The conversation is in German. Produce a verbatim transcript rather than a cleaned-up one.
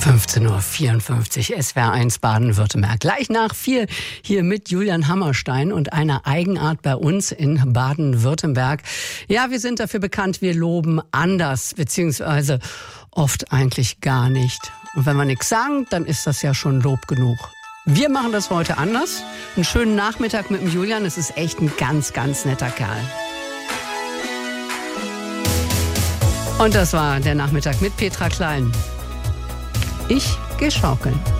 fünfzehn Uhr vierundfünfzig, S W R eins Baden-Württemberg. Gleich nach vier hier mit Julian Hammerstein und einer Eigenart bei uns in Baden-Württemberg. Ja, wir sind dafür bekannt, wir loben anders, beziehungsweise oft eigentlich gar nicht. Und wenn wir nichts sagen, dann ist das ja schon Lob genug. Wir machen das heute anders. Einen schönen Nachmittag mit dem Julian. Es ist echt ein ganz, ganz netter Kerl. Und das war der Nachmittag mit Petra Klein. Ich geh schaukeln.